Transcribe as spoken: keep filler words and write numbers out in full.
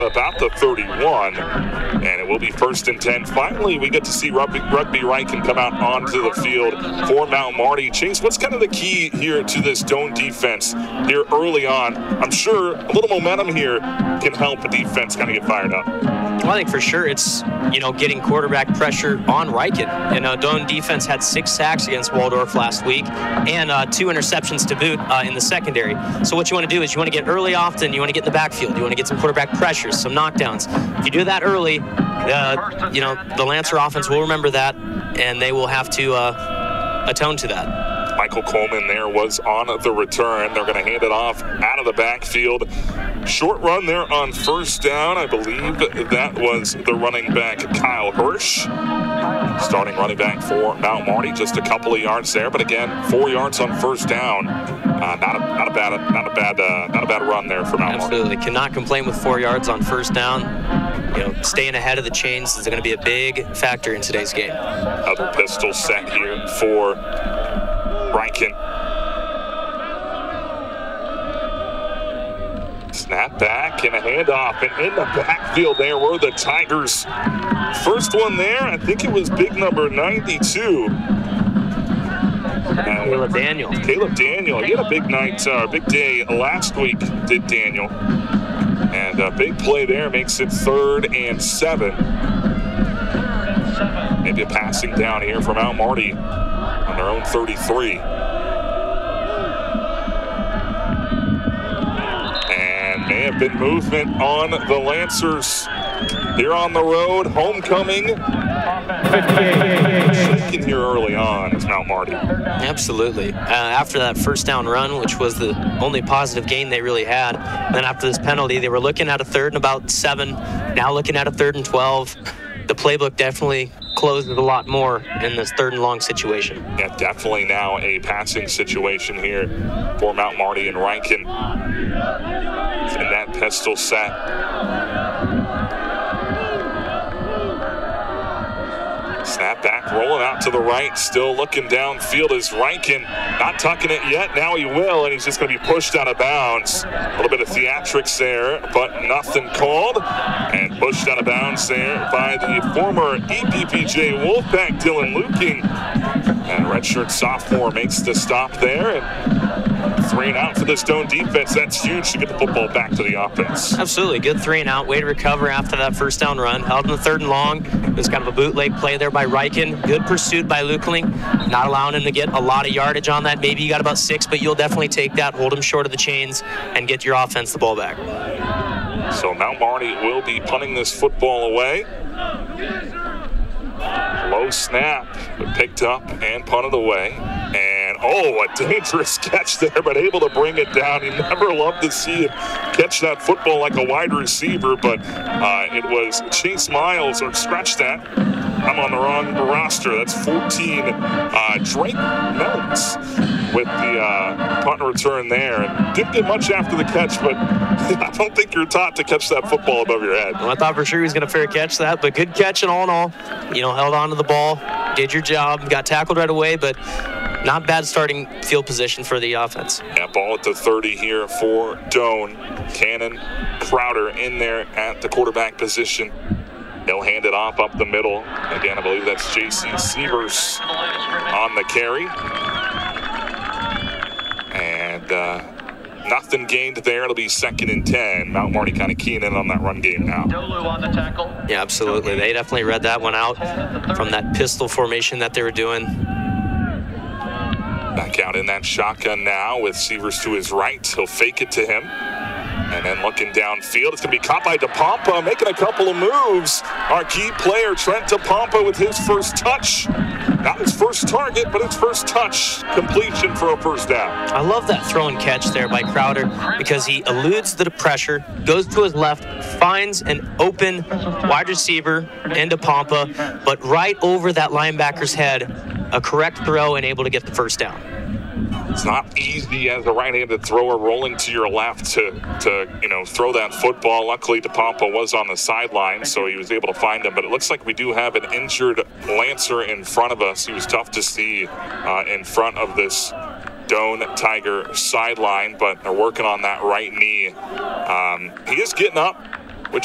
about the thirty-one, and it will be first and ten. Finally, we get to see Rugby, Rugby Riken come out onto the field for Mount Marty. Chase, what's kind of the key here to this Doane defense here early on? I'm sure a little momentum here can help the defense kind of get fired up. Well, I think for sure it's, you know, getting quarterback pressure on Riken. And uh, Doane defense had six sacks against Waldorf last week and uh, two interceptions to boot uh, in the secondary. So what you want to do is you want to get early often, you want to get in the backfield, you want to get some quarterback pressures, some knockdowns. If you do that early, uh, you know, the Lancer offense will remember that, and they will have to uh, atone to that. Michael Coleman there was on the return. They're going to hand it off out of the backfield. Short run there on first down. I believe that was the running back, Kyle Hirsch. Starting running back for Mount Marty, just a couple of yards there, but again, four yards on first down. Uh, not a not a bad not a bad uh, not a bad run there for Mount Marty. Absolutely, cannot complain with four yards on first down. You know, staying ahead of the chains is going to be a big factor in today's game. Another pistol set here for Riken. Snap back and a handoff, and in the backfield there were the Tigers. First one there, I think it was big number ninety-two. Uh, Caleb Daniel. Caleb Daniel. He had a big night, uh, big day last week, did Daniel. And a big play there makes it third and seven. Maybe a passing down here from Mount Marty on their own thirty-three. And may have been movement on the Lancers here on the road. Homecoming. Shaking here early on is Mount Marty. Absolutely. Uh, after that first down run, which was the only positive gain they really had, then after this penalty, they were looking at a third and about seven, now looking at a third and twelve. The playbook definitely closes a lot more in this third and long situation. Yeah, definitely now a passing situation here for Mount Marty and Riken. And that pistol set. Snap back, rolling out to the right, still looking downfield is Riken. Not tucking it yet, now he will, and he's just going to be pushed out of bounds. A little bit of theatrics there, but nothing called. And pushed out of bounds there by the former E P P J Wolfpack, Dylan Luking. And redshirt sophomore makes the stop there. And three and out for this Doane defense. That's huge to get the football back to the offense. Absolutely. Good three and out. Way to recover after that first down run. Held in the third and long. It was kind of a bootleg play there by Riken. Good pursuit by Lukeling. Not allowing him to get a lot of yardage on that. Maybe you got about six, but you'll definitely take that. Hold him short of the chains and get your offense the ball back. So Mount Marty will be punting this football away. Low snap, but picked up and punted away. And, oh, a dangerous catch there, but able to bring it down. You never love to see him catch that football like a wide receiver, but uh, it was Chase Miles, or scratch that. I'm on the wrong roster. That's fourteen. Uh, Drake Melons with the uh, punt return there. And didn't get much after the catch, but I don't think you're taught to catch that football above your head. Well, I thought for sure he was going to fair catch that, but good catch and all in all. You know, held on to the ball, did your job, got tackled right away, but not bad starting field position for the offense. Yeah, ball at the thirty here for Doane. Cannon, Crowder in there at the quarterback position. He'll hand it off up the middle. Again, I believe that's J C Sievers on the carry. And uh, nothing gained there. It'll be second and ten. Mount Marty kind of keying in on that run game now. Yeah, absolutely. They definitely read that one out from that pistol formation that they were doing. Back out in that shotgun now with Sievers to his right. He'll fake it to him. And then looking downfield, it's going to be caught by DePompa, making a couple of moves. Our key player, Trent DePompa, with his first touch. Not his first target, but his first touch. Completion for a first down. I love that throw and catch there by Crowder because he eludes the pressure, goes to his left, finds an open wide receiver in DePompa, but right over that linebacker's head, a correct throw and able to get the first down. It's not easy as a right-handed thrower rolling to your left to, to you know, throw that football. Luckily, DePompa was on the sideline, so he was able to find him. But it looks like we do have an injured Lancer in front of us. He was tough to see uh, in front of this Doane Tiger sideline, but they're working on that right knee. Um, he is getting up.